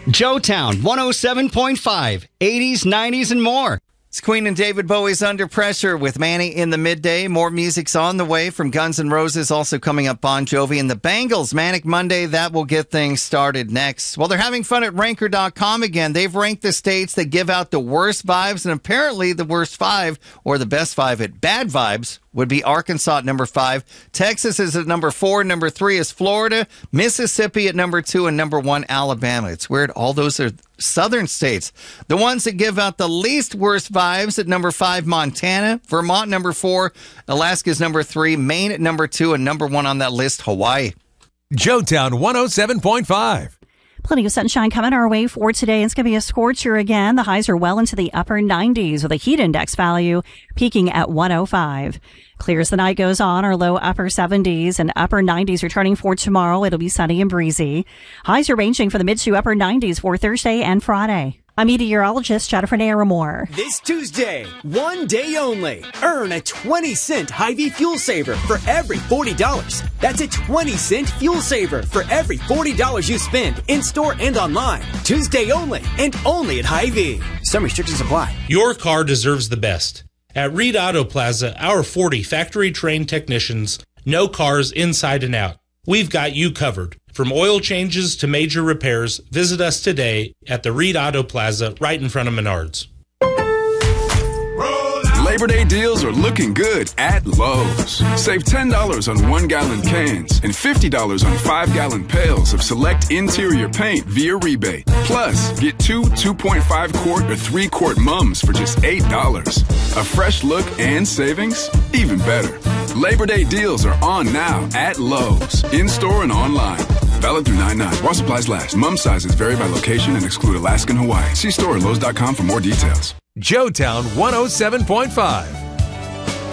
Joetown 107.5, 80s, 90s, and more. It's Queen and David Bowie's Under Pressure with Manny in the midday. More music's on the way from Guns N' Roses. Also coming up, Bon Jovi and the Bangles. Manic Monday, that will get things started next. Well, they're having fun at Ranker.com again. They've ranked the states that give out the worst vibes, and apparently the worst 5 or the best 5 at bad vibes would be Arkansas at number 5. Texas is at number 4. Number 3 is Florida. Mississippi at number 2, and number 1, Alabama. It's weird. All those are southern states. The ones that give out the least worst vibes at number 5, Montana. Vermont, number 4. Alaska's number 3. Maine at number 2. And number 1 on that list, Hawaii. Joetown 107.5. Plenty of sunshine coming our way for today. It's going to be a scorcher again. The highs are well into the upper 90s with a heat index value peaking at 105. Clear as the night goes on, our low upper 70s and upper 90s returning for tomorrow. It'll be sunny and breezy. Highs are ranging from the mid to upper 90s for Thursday and Friday. I'm meteorologist Jennifer Naramore. This Tuesday, one day only, earn a 20-cent Hy-Vee fuel saver for every $40. That's a 20-cent fuel saver for every $40 you spend in-store and online. Tuesday only, and only at Hy-Vee. Some restrictions apply. Your car deserves the best. At Reed Auto Plaza, our 40 factory-trained technicians know cars inside and out. We've got you covered. From oil changes to major repairs, visit us today at the Reed Auto Plaza right in front of Menards. Labor Day deals are looking good at Lowe's. Save $10 on 1-gallon cans and $50 on 5-gallon pails of select interior paint via rebate. Plus, get 2 2.5-quart or 3-quart mums for just $8. A fresh look and savings? Even better. Labor Day deals are on now at Lowe's, in-store and online. Valid through 9/9. While supplies last. Mum sizes vary by location and exclude Alaska and Hawaii. See store at Lowe's.com for more details. Joetown 107.5.